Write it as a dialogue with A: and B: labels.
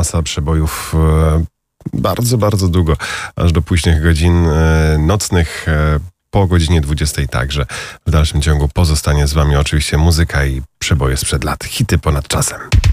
A: masa przebojów bardzo, bardzo długo, aż do późnych godzin nocnych, po godzinie 20 także. W dalszym ciągu pozostanie z wami oczywiście muzyka i przeboje sprzed lat. Hity ponad czasem.